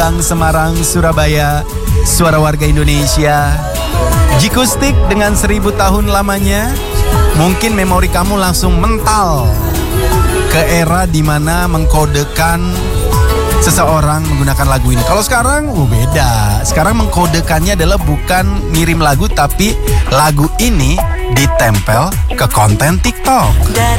Semarang, Surabaya, suara warga Indonesia. Jikustik dengan 1000 tahun lamanya. Mungkin memori kamu langsung mental ke era dimana mengkodekan seseorang menggunakan lagu ini. Kalau sekarang beda. Sekarang mengkodekannya adalah bukan ngirim lagu, tapi lagu ini ditempel ke konten TikTok.